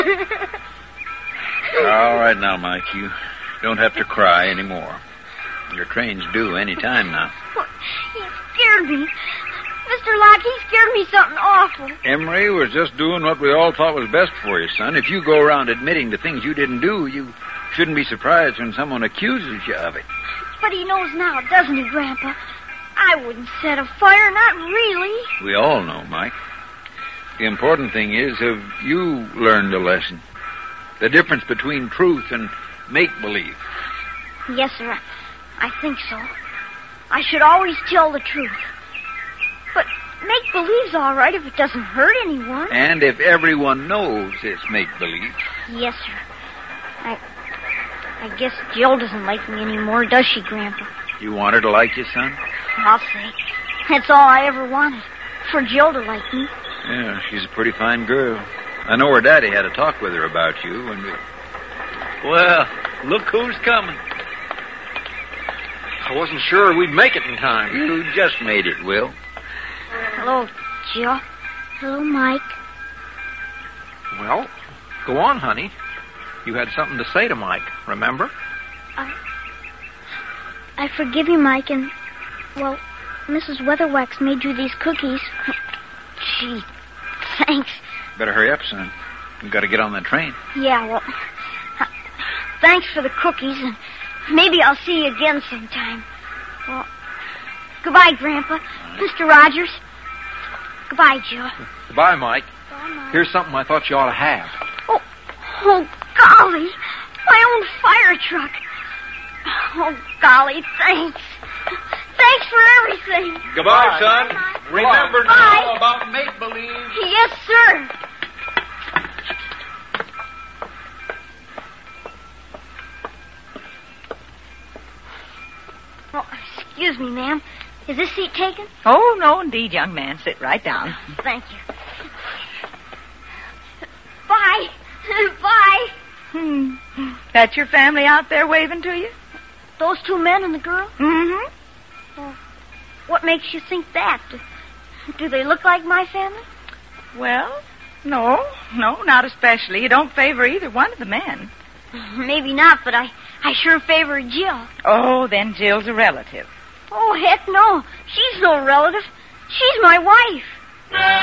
All right now, Mike. You don't have to cry anymore. Your train's due any time now. He scared me. Mr. Locke, he scared me something awful. Emery was just doing what we all thought was best for you, son. If you go around admitting to things you didn't do, you shouldn't be surprised when someone accuses you of it. But he knows now, doesn't he, Grandpa? I wouldn't set a fire, not really. We all know, Mike. The important thing is, have you learned a lesson? The difference between truth and make-believe. Yes, sir. I think so. I should always tell the truth. But make-believe's all right if it doesn't hurt anyone. And if everyone knows it's make-believe. Yes, sir. I guess Jill doesn't like me anymore, does she, Grandpa? You want her to like you, son? I'll say. That's all I ever wanted. For Jill to like me. Yeah, she's a pretty fine girl. I know her daddy had a talk with her about you when we... Well, look who's coming. I wasn't sure we'd make it in time. You just made it, Will. Hello, Jill. Hello, Mike. Well, go on, honey. You had something to say to Mike, remember? I forgive you, Mike, and, well, Mrs. Weatherwax made you these cookies. Gee, thanks. Better hurry up, son. We've got to get on that train. Yeah, well, thanks for the cookies, and maybe I'll see you again sometime. Well, goodbye, Grandpa. Mr. Rogers. Goodbye, Jill. Goodbye, Mike. Bye, Mike. Here's something I thought you ought to have. Oh, golly. My own fire truck. Oh, golly, thanks. Thanks for everything. Goodbye, son. Bye. Remember now about make-believe. Yes, sir. Oh, excuse me, ma'am. Is this seat taken? Oh, no, indeed, young man. Sit right down. Thank you. Bye. Bye. That's your family out there waving to you? Those two men and the girl? Mm-hmm. Well, what makes you think that? Do they look like my family? Well, no, not especially. You don't favor either one of the men. Maybe not, but I sure favor Jill. Oh, then Jill's a relative. Oh, heck no. She's no relative. She's my wife.